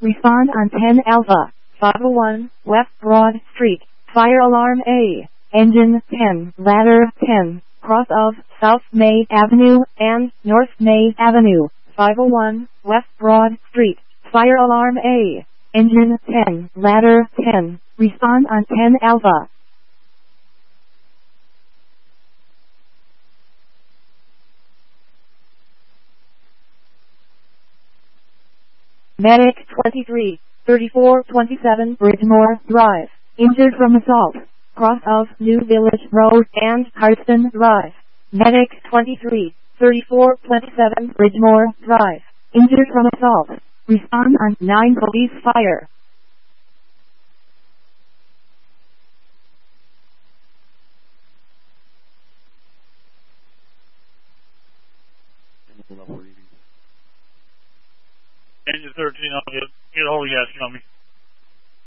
Respond on 10 Alpha, 501, West Broad Street, Fire Alarm A, Engine 10, Ladder 10, cross of South May Avenue and North May Avenue, 501, West Broad Street, Fire Alarm A, Engine 10, Ladder 10, respond on 10 Alpha. Medic 23, 3427 Bridgemore Drive, injured from assault, cross of New Village Road and Harston Drive. Medic 23, 3427 Bridgemore Drive, injured from assault, respond on 9 Police Fire. Engine 13, I'll get hold of you guys, you know me.